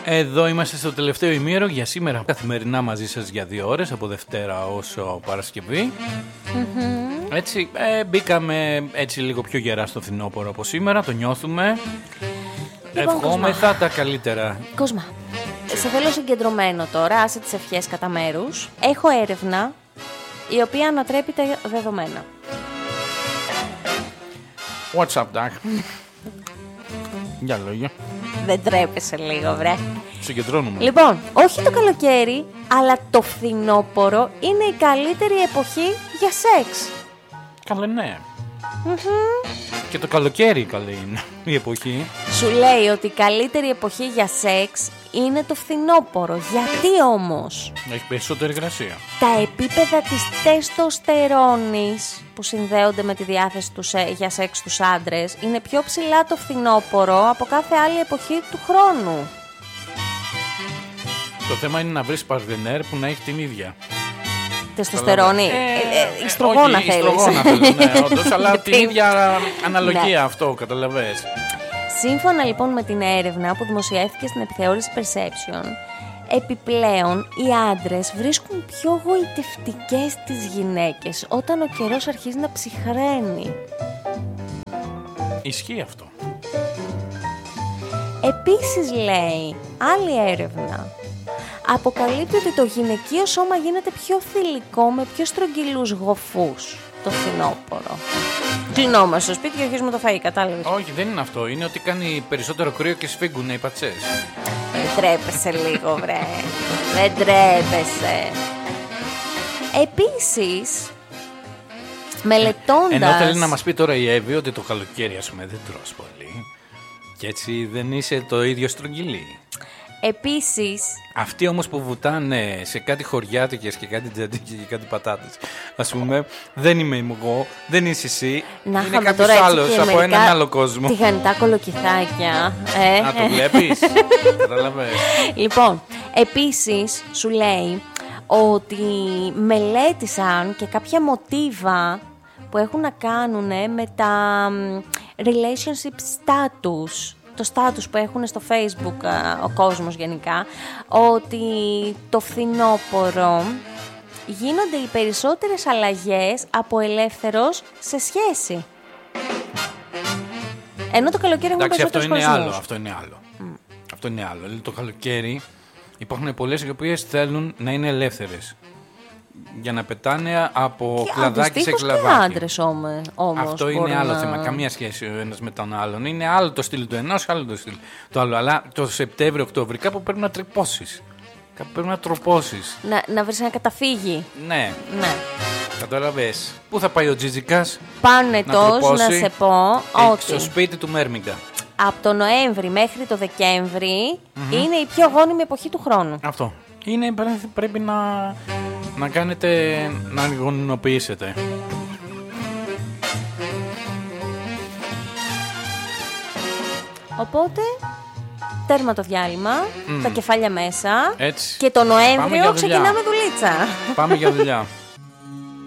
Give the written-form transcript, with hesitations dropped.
Εδώ είμαστε στο τελευταίο ημίωρο για σήμερα. Καθημερινά μαζί σας για 2 ώρες, από Δευτέρα ως Παρασκευή. Έτσι, μπήκαμε έτσι λίγο πιο γερά στο φθινόπωρο από σήμερα, το νιώθουμε. Λοιπόν, ευχόμεθα τα καλύτερα. Κόσμα, σε θέλω συγκεντρωμένο τώρα, άσε τις ευχές κατά μέρους. Έχω έρευνα η οποία ανατρέπει τα δεδομένα. What's up, Doc? Για λόγια. Δεν τρέπεσαι λίγο, βρε. Συγκεντρώνουμε. Λοιπόν, όχι το καλοκαίρι, αλλά το φθινόπωρο είναι η καλύτερη εποχή για σεξ. Καλέ, ναι. Και το καλοκαίρι καλή είναι η εποχή. Σου λέει ότι η καλύτερη εποχή για σεξ είναι το φθινόπωρο. Γιατί όμως? Έχει περισσότερη υγρασία. Τα επίπεδα της τεστοστερόνης που συνδέονται με τη διάθεση για σεξ στους άντρες είναι πιο ψηλά το φθινόπωρο από κάθε άλλη εποχή του χρόνου. Το θέμα είναι να βρεις παρτενέρ που να έχει την ίδια τεστοστερόνη. Ιστρογόνα θέλεις. Ιστρογόνα θέλω, ναι, όντως, αλλά την ίδια αναλογία, αυτό, καταλαβες. Σύμφωνα λοιπόν με την έρευνα που δημοσιεύτηκε στην επιθεώρηση Perception, επιπλέον οι άντρες βρίσκουν πιο γοητευτικές τις γυναίκες όταν ο καιρός αρχίζει να ψυχραίνει. Ισχύει αυτό. Επίσης, λέει άλλη έρευνα, αποκαλύπτει ότι το γυναικείο σώμα γίνεται πιο θηλυκό με πιο στρογγυλούς γοφούς το φθινόπωρο. Κλεινόμαστε στο σπίτι και αρχίζουμε το φαΐ, κατάλαβες? Όχι, δεν είναι αυτό. Είναι ότι κάνει περισσότερο κρύο και σφίγγουνε οι πατσές. Δεν τρέπεσαι λίγο, βρε. Δεν τρέπεσαι. Επίσης, μελετώντας... Ενώ θέλει να μας πει τώρα η Εύη ότι το καλοκαίρι, ας πούμε, δεν τρως πολύ. Και έτσι δεν είσαι το ίδιο στρογγυλή. Επίσης... Αυτοί όμως που βουτάνε σε κάτι χωριάτικες και κάτι τζαντίκια και κάτι πατάτες, ας πούμε, δεν είμαι εγώ, δεν είσαι εσύ, να είναι κάποιος άλλος από έναν άλλο κόσμο. Τηγανιτά κολοκυθάκια. Να το βλέπεις, κατάλαβες. Λοιπόν, επίσης σου λέει ότι μελέτησαν και κάποια μοτίβα που έχουν να κάνουν με τα relationship status, το status που έχουν στο Facebook ο κόσμος γενικά, ότι το φθινόπωρο γίνονται οι περισσότερες αλλαγές από ελεύθερος σε σχέση. Ενώ το καλοκαίρι έχουν περισσότερους χωρισμούς. Αυτό είναι άλλο. Αυτό είναι άλλο. Δηλαδή, το καλοκαίρι υπάρχουν πολλές οι οποίες θέλουν να είναι ελεύθερες. Για να πετάνε από και κλαδάκι σε κλαδάκι. Και άντρες όμως. Αυτό είναι άλλο θέμα. Καμία σχέση ο ένας με τον άλλον. Είναι άλλο το στυλ του ενός, άλλο το στυλ του άλλου. Αλλά το Σεπτέμβριο-Οκτώβριο κάπου πρέπει να τρυπώσεις. Κάπου πρέπει να τροπώσεις. Να βρεις ένα καταφύγι. Ναι. Κατάλαβες. Πού θα πάει ο Τζιτζικάς? Πάνετος, να σε πω ότι στο σπίτι του Μέρμιγκα. Από το Νοέμβρη μέχρι το Δεκέμβρη είναι η πιο γόνιμη εποχή του χρόνου. Αυτό. Είναι, πρέπει να κάνετε, να γονιμοποιήσετε. Οπότε, τέρμα το διάλειμμα, τα κεφάλια μέσα. Έτσι. Και το Νοέμβριο ξεκινάμε δουλίτσα. Πάμε για δουλειά.